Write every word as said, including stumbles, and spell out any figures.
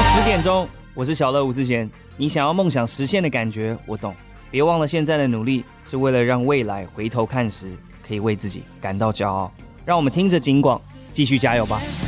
十点钟，我是小乐吴思贤。你想要梦想实现的感觉，我懂。别忘了，现在的努力是为了让未来回头看时，可以为自己感到骄傲。让我们听着警广，继续加油吧。